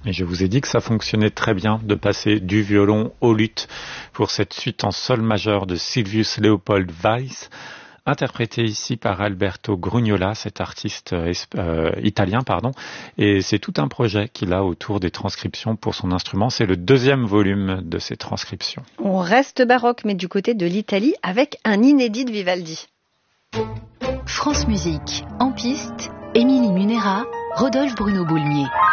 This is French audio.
Et je vous ai dit que ça fonctionnait très bien de passer du violon au luth pour cette suite en sol majeur de Sylvius Leopold Weiss, interprété ici par Alberto Grugnola, cet artiste italien, et c'est tout un projet qu'il a autour des transcriptions pour son instrument. C'est le 2e volume de ces transcriptions. On reste baroque, mais du côté de l'Italie, avec un inédit de Vivaldi. France Musique, en piste, Émilie Munera, Rodolphe Bruno Boulmier.